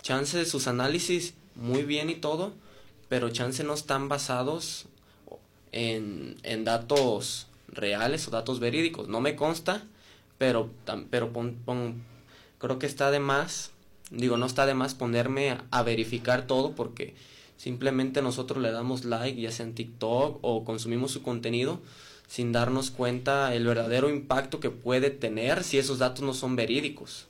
chance de sus análisis muy bien y todo, pero chance no están basados en datos reales o datos verídicos. No me consta, pero creo que está de más, no está de más ponerme a verificar todo, porque simplemente nosotros le damos like, ya sea en TikTok, o consumimos su contenido sin darnos cuenta el verdadero impacto que puede tener si esos datos no son verídicos.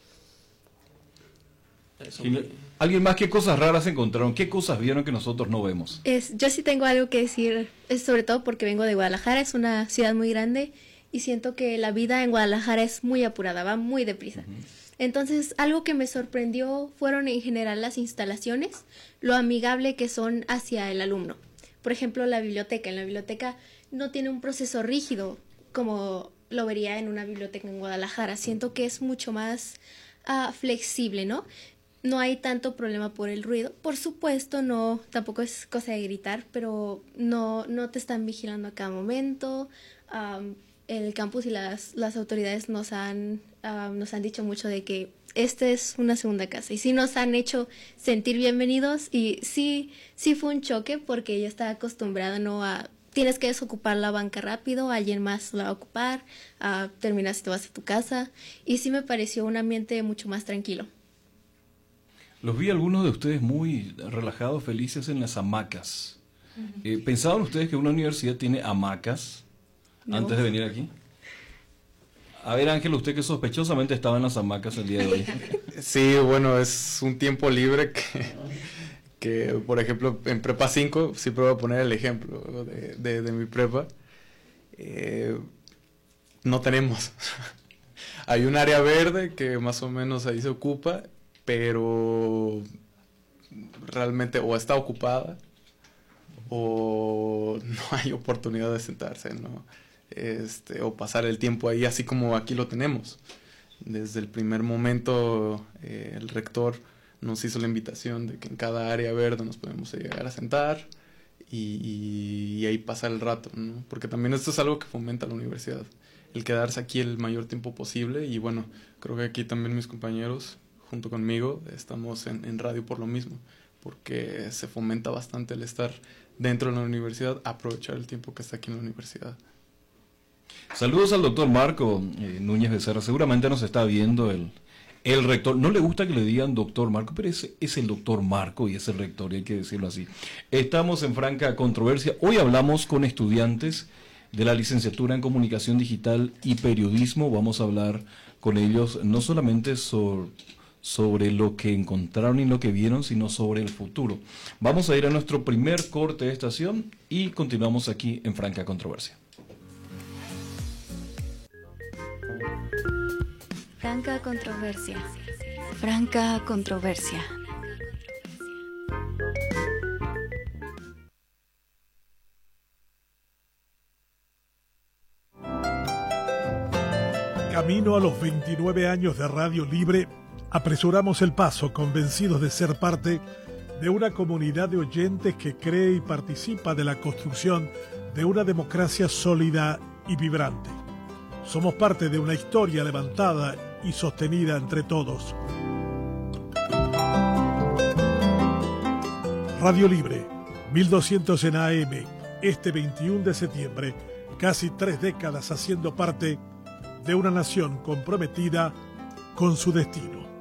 ¿Alguien más? ¿Qué cosas raras encontraron? ¿Qué cosas vieron que nosotros no vemos? Yo sí tengo algo que decir, sobre todo porque vengo de Guadalajara, es una ciudad muy grande y siento que la vida en Guadalajara es muy apurada, va muy deprisa. Entonces, algo que me sorprendió fueron en general las instalaciones, lo amigable que son hacia el alumno. Por ejemplo, la biblioteca. En la biblioteca no tiene un proceso rígido como lo vería en una biblioteca en Guadalajara. Siento que es mucho más flexible, ¿no? No hay tanto problema por el ruido. Por supuesto, no, tampoco es cosa de gritar, pero no te están vigilando a cada momento. El campus y las autoridades nos han dicho mucho de que esta es una segunda casa y sí nos han hecho sentir bienvenidos, y sí fue un choque porque yo estaba acostumbrada tienes que desocupar la banca rápido, alguien más la va a ocupar, terminas y te vas a tu casa, y sí me pareció un ambiente mucho más tranquilo. Los vi algunos de ustedes muy relajados, felices en las hamacas. ¿Pensaban ustedes que una universidad tiene hamacas antes de venir aquí? A ver, Ángel, usted que sospechosamente estaba en las hamacas el día de hoy. Sí, bueno, es un tiempo libre que por ejemplo, en Prepa 5, siempre voy a poner el ejemplo de mi prepa, no tenemos. Hay un área verde que más o menos ahí se ocupa, pero realmente o está ocupada o no hay oportunidad de sentarse, ¿no? O pasar el tiempo ahí, así como aquí lo tenemos. Desde el primer momento el rector nos hizo la invitación de que en cada área verde nos podemos llegar a sentar y ahí pasar el rato, ¿no? Porque también esto es algo que fomenta la universidad, el quedarse aquí el mayor tiempo posible. Y bueno, creo que aquí también mis compañeros junto conmigo estamos en radio por lo mismo, porque se fomenta bastante el estar dentro de la universidad, aprovechar el tiempo que está aquí en la universidad. Saludos al doctor Marco Núñez Becerra. Seguramente nos está viendo el rector. No le gusta que le digan doctor Marco, pero es el doctor Marco y es el rector, y hay que decirlo así. Estamos en franca controversia. Hoy hablamos con estudiantes de la licenciatura en Comunicación Digital y Periodismo. Vamos a hablar con ellos no solamente sobre lo que encontraron y lo que vieron, sino sobre el futuro. Vamos a ir a nuestro primer corte de estación y continuamos aquí en franca controversia. Franca controversia. Franca controversia. Camino a los 29 años de Radio Libre, apresuramos el paso, convencidos de ser parte de una comunidad de oyentes que cree y participa de la construcción de una democracia sólida y vibrante. Somos parte de una historia levantada y sostenida entre todos. Radio Libre, 1200 en AM, este 21 de septiembre, casi 3 décadas haciendo parte de una nación comprometida con su destino.